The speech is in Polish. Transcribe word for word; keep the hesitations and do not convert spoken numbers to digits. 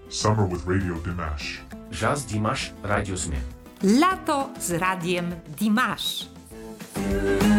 Summer with Radio Dimash. Jazz Dimash Radio Smith. Lato z radiem Dimash.